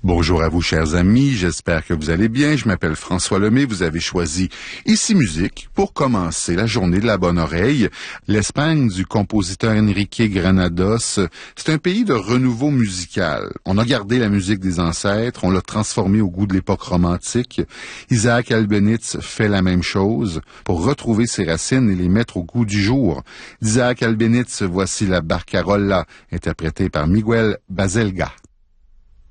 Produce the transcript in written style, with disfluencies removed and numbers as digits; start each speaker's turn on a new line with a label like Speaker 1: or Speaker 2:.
Speaker 1: Bonjour à vous, chers amis. J'espère que vous allez bien. Je m'appelle François Lemay. Vous avez choisi Ici Musique pour commencer la journée de la bonne oreille. L'Espagne du compositeur Enrique Granados, c'est un pays de renouveau musical. On a gardé la musique des ancêtres, on l'a transformée au goût de l'époque romantique. Isaac Albéniz fait la même chose pour retrouver ses racines et les mettre au goût du jour. D'Isaac Albéniz, voici la Barcarola, interprétée par Miguel Baselga.